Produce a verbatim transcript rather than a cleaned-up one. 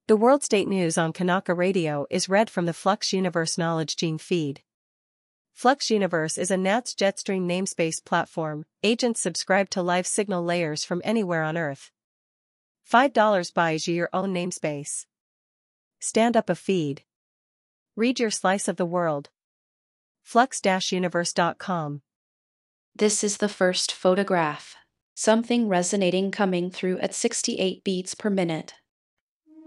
The World State News on Kanaka Radio is read from the Flux Universe Knowledge Gene feed. Flux Universe is a N A T S Jetstream namespace platform. Agents subscribe to live signal layers from anywhere on Earth. five dollars buys you your own namespace. Stand up a feed. Read your slice of the world. flux universe dot com. This is the first photograph. Something resonating coming through at sixty-eight beats per minute.